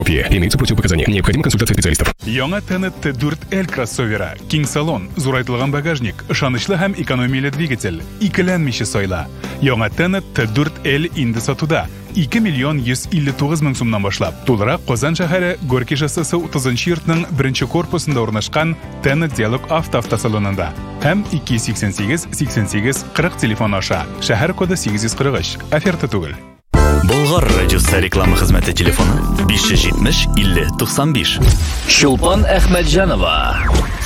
Имеются противопоказания. Необходима консультация специалистов. Яңа Tennet T4L кроссовері. Киң салон, зурайтылган багажник, ышанычлы һәм экономияле двигатель. Икеләнмичә сайла. Яңа Tennet T4L инде сатуда. 2,159,000 сумнан башлап. Тулырак Казан шәһәре Горький шоссесі 30-нчы йортның 1-нче корпусында урнашкан Tennet Dialog автосалонында. Һәм 288-88-40 телефон аша. Шәһәр коды 843. Оферта түгел. Болгар радиосы реклама хезмәте телефоны 570 50 95. Чулпан Әхмәтҗанова.